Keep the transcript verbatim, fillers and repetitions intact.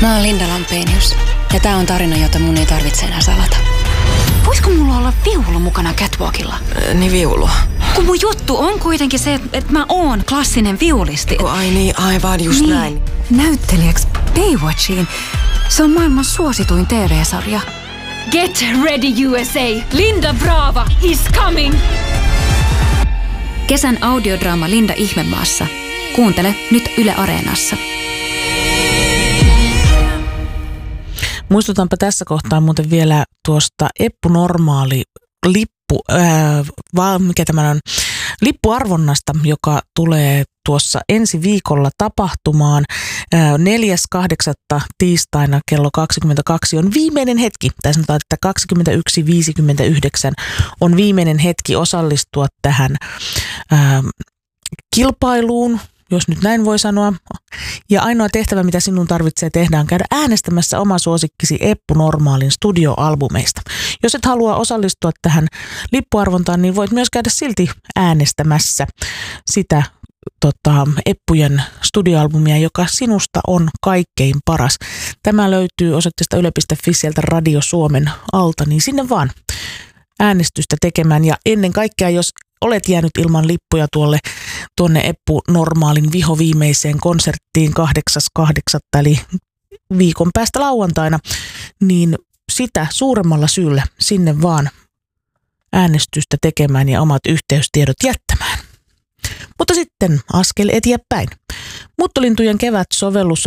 Mä oon Linda Lampenius ja tää on tarina, jota mun ei tarvitse enää salata. Voisiko mulla olla viulu mukana catwalkilla? Äh, niin viulu. Kun mun juttu on kuitenkin se, että mä oon klassinen viulisti. Oh, ai niin, aivan just niin. näin. Näyttelijäksi Baywatchiin. Se on maailman suosituin T V-sarja. Get ready U S A! Linda Brava is coming! Kesän audiodraama Linda Ihmemaassa. Kuuntele nyt Yle Areenassa. Muistutanpa tässä kohtaa muuten vielä tuosta Eppu Normaali lippu, ää, va, mikä tämä on, lippuarvonnasta, joka tulee tuossa ensi viikolla tapahtumaan. neljäs kahdeksatta tiistaina kello kaksikymmentäkaksi on viimeinen hetki, tai sanotaan, että kaksikymmentäyksi viisikymmentäyhdeksän on viimeinen hetki osallistua tähän ää, kilpailuun, jos nyt näin voi sanoa. Ja ainoa tehtävä, mitä sinun tarvitsee tehdä, on käydä äänestämässä oma suosikkisi Eppu Normaalin studioalbumeista. Jos et halua osallistua tähän lippuarvontaan, niin voit myös käydä silti äänestämässä sitä tota, Eppujen studioalbumia, joka sinusta on kaikkein paras. Tämä löytyy osoitteesta yle piste fi sieltä Radio Suomen alta, niin sinne vaan äänestystä tekemään. Ja ennen kaikkea, jos olet jäänyt ilman lippuja tuolle tuonne Eppu Normaalin vihoviimeiseen konserttiin kahdeksas kahdeksatta eli viikon päästä lauantaina, niin sitä suuremmalla syyllä sinne vaan äänestystä tekemään ja omat yhteystiedot jättämään. Mutta sitten askel eteenpäin. Muuttolintujen kevät-sovellus